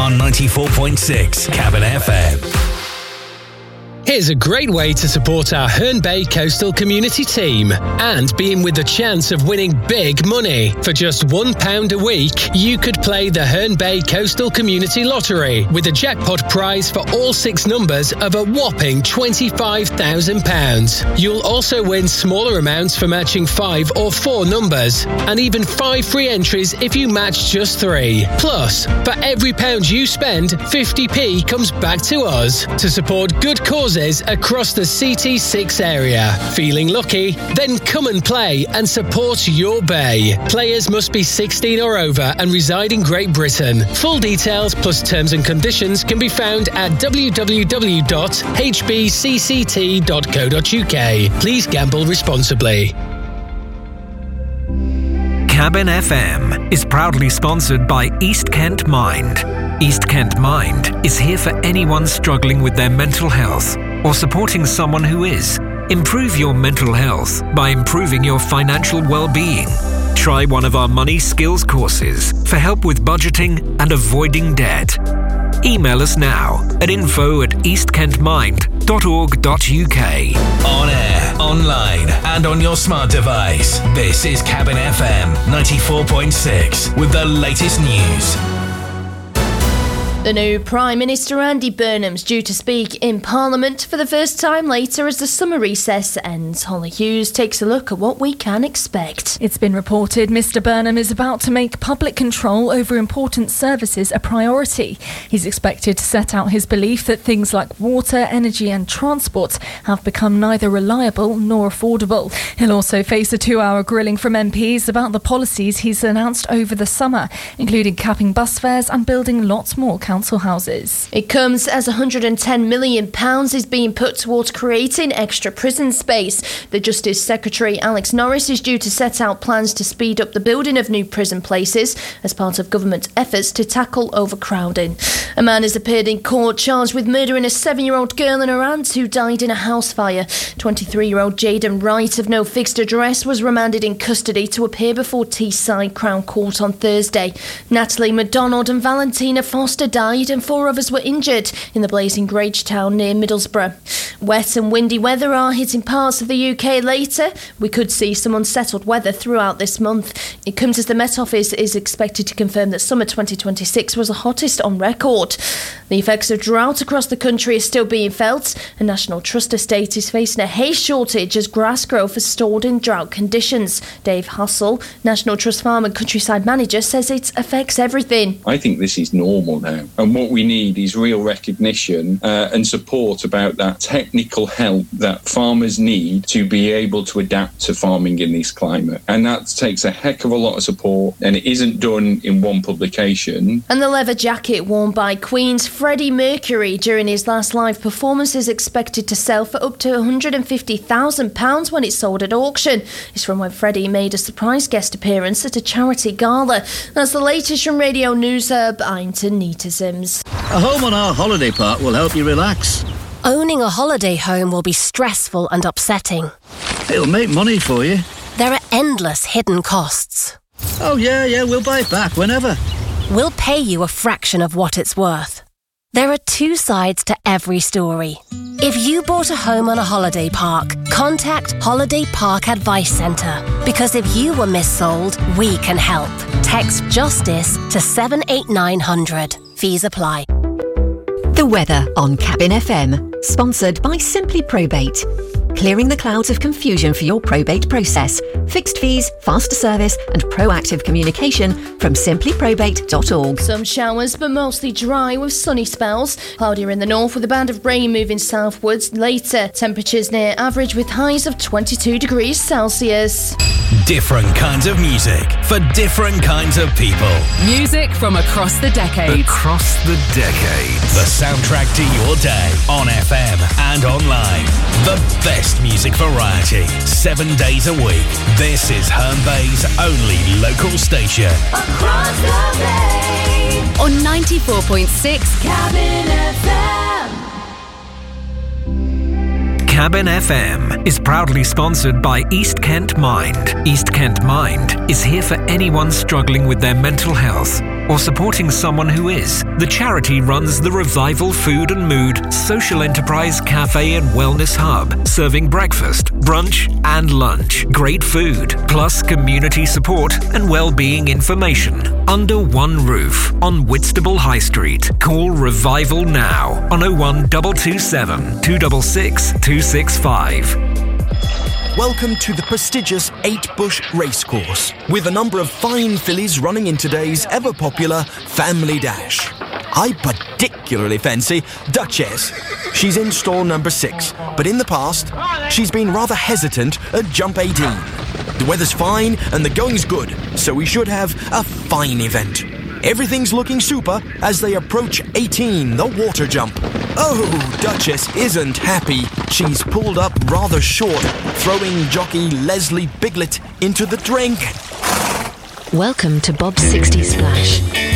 on 94.6 Cabin FM. Here's a great way to support our Herne Bay Coastal Community team and being with the chance of winning big money. For just £1 a week, you could play the Herne Bay Coastal Community Lottery with a jackpot prize for all 6 numbers of a whopping £25,000. You'll also win smaller amounts for matching 5 or 4 numbers, and even 5 free entries if you match just 3. Plus, for every £1 you spend, 50p comes back to us to support good causes across the CT6 area. Feeling lucky? Then come and play and support your bay. Players must be 16 or over and reside in Great Britain. Full details plus terms and conditions can be found at www.hbcct.co.uk. Please gamble responsibly. Cabin FM is proudly sponsored by East Kent Mind. East Kent Mind is here for anyone struggling with their mental health or supporting someone who is. Improve your mental health by improving your financial well-being. Try one of our money skills courses for help with budgeting and avoiding debt. Email us now at info@eastkentmind.org.uk. On air, online, and on your smart device. This is Cabin FM 94.6 with the latest news. The new Prime Minister Andy Burnham's due to speak in Parliament for the first time later as the summer recess ends. Holly Hughes takes a look at what we can expect. It's been reported Mr Burnham is about to make public control over important services a priority. He's expected to set out his belief that things like water, energy and transport have become neither reliable nor affordable. He'll also face a 2-hour grilling from MPs about the policies he's announced over the summer, including capping bus fares and building lots more council houses. It comes as £110 million is being put towards creating extra prison space. The Justice Secretary Alex Norris is due to set out plans to speed up the building of new prison places as part of government efforts to tackle overcrowding. A man has appeared in court charged with murdering a 7-year-old girl and her aunt who died in a house fire. 23-year-old Jaden Wright of no fixed address was remanded in custody to appear before Teesside Crown Court on Thursday. Natalie MacDonald and Valentina Foster died and 4 others were injured in the blazing Grangetown near Middlesbrough. Wet and windy weather are hitting parts of the UK later. We could see some unsettled weather throughout this month. It comes as the Met Office is expected to confirm that summer 2026 was the hottest on record. The effects of drought across the country are still being felt. A National Trust estate is facing a hay shortage as grass growth is stored in drought conditions. Dave Hussell, National Trust Farm and Countryside Manager, says it affects everything. I think this is normal now. And what we need is real recognition and support about that technical help that farmers need to be able to adapt to farming in this climate. And that takes a heck of a lot of support, and it isn't done in one publication. And the leather jacket worn by Queen's Freddie Mercury during his last live performance is expected to sell for up to £150,000 when it's sold at auction. It's from when Freddie made a surprise guest appearance at a charity gala. That's the latest from Radio News Hub. I'm Tanita Sims. A home on our holiday park will help you relax. Owning a holiday home will be stressful and upsetting. It'll make money for you. There are endless hidden costs. Oh yeah, we'll buy it back whenever. We'll pay you a fraction of what it's worth. There are 2 sides to every story. If you bought a home on a holiday park, contact Holiday Park Advice Centre. Because if you were missold, we can help. Text JUSTICE to 78900. Fees apply. The weather on Cabin FM, sponsored by Simply Probate. Clearing the clouds of confusion for your probate process. Fixed fees, faster service and proactive communication from simplyprobate.org. Some showers but mostly dry with sunny spells. Cloudier in the north with a band of rain moving southwards later. Temperatures near average with highs of 22 degrees Celsius. Different kinds of music for different kinds of people. Music from across the decades. Across the decades. The soundtrack to your day on FM and online. The best music variety, 7 days a week. This is Herne Bay's only local station. Across the bay. On 94.6 Cabin FM. Cabin FM is proudly sponsored by East Kent Mind. East Kent Mind is here for anyone struggling with their mental health or supporting someone who is, the charity runs the Revival Food and Mood social enterprise cafe and wellness hub, serving breakfast, brunch and lunch, great food, plus community support and well-being information under one roof on Whitstable High Street. Call Revival now on 01227 266 265. Welcome to the prestigious 8-Bush Racecourse, with a number of fine fillies running in today's ever-popular Family Dash. I particularly fancy Duchess. She's in stall number 6, but in the past, she's been rather hesitant at jump 18. The weather's fine and the going's good, so we should have a fine event. Everything's looking super as they approach 18, the water jump. Oh, Duchess isn't happy. She's pulled up rather short, throwing jockey Leslie Biglet into the drink. Welcome to Bob's 60 Splash.